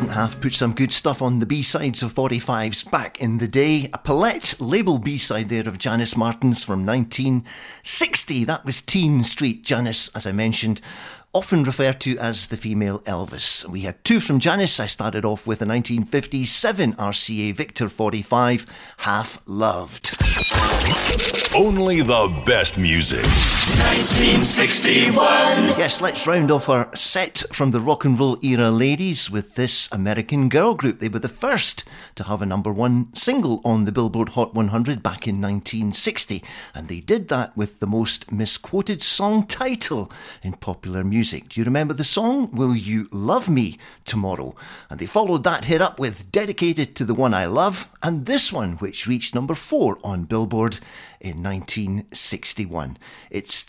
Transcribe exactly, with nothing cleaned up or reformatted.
Second half put some good stuff on the B-sides of forty-fives back in the day. A Palette label B-side there of Janice Martin's from nineteen sixty. That was Teen Street. Janice, as I mentioned, often referred to as the female Elvis. We had two from Janice. I started off with a nineteen fifty-seven R C A Victor forty-five, Half Loved. Only the best music. nineteen sixty-one. Yes, let's round off our set from the rock and roll era ladies with this American girl group. They were the first to have a number one single on the Billboard Hot one hundred back in nineteen sixty, and they did that with the most misquoted song title in popular music. Do you remember the song? Will You Love Me Tomorrow? And they followed that hit up with Dedicated to the One I Love, and this one, which reached number four on Billboard in nineteen sixty-one. It's